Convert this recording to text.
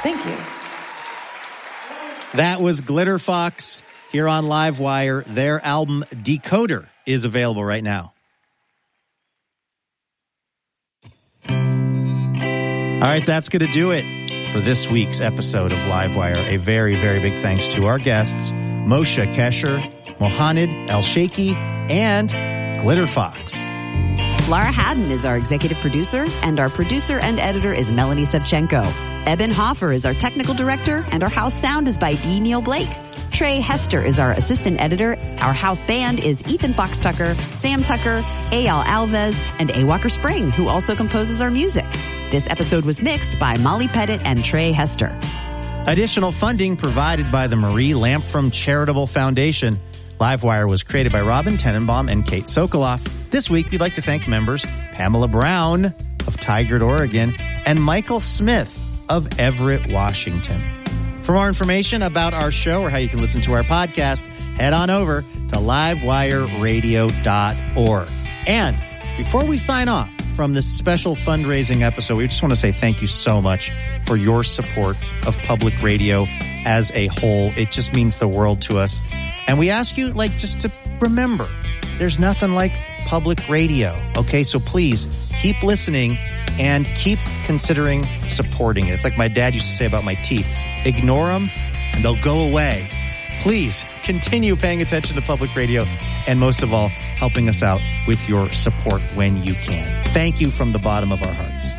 Thank you. That was Glitter Fox here on Livewire. Their album Decoder is available right now. All right, that's going to do it for this week's episode of Livewire. A very, very big thanks to our guests, Moshe Kasher, Mohanad El-Sheikhy, and Glitter Fox. Laura Haddon is our executive producer, and our producer and editor is Melanie Sevchenko. Eben Hoffer is our technical director, and our house sound is by D. Neil Blake. Trey Hester is our assistant editor. Our house band is Ethan Fox Tucker, Sam Tucker, Eyal Alves, and A. Walker Spring, who also composes our music. This episode was mixed by Molly Pettit and Trey Hester. Additional funding provided by the Marie Lampfrom Charitable Foundation. Livewire was created by Robin Tenenbaum and Kate Sokoloff. This week, we'd like to thank members Pamela Brown of Tigard, Oregon, and Michael Smith of Everett, Washington. For more information about our show or how you can listen to our podcast, head on over to livewireradio.org. And before we sign off from this special fundraising episode, we just want to say thank you so much for your support of public radio as a whole. It just means the world to us. And we ask you, just to remember, there's nothing like public radio. Okay, so please keep listening and keep considering supporting it. It's like my dad used to say about my teeth. Ignore them and they'll go away. Please continue paying attention to public radio and most of all, helping us out with your support when you can. Thank you from the bottom of our hearts.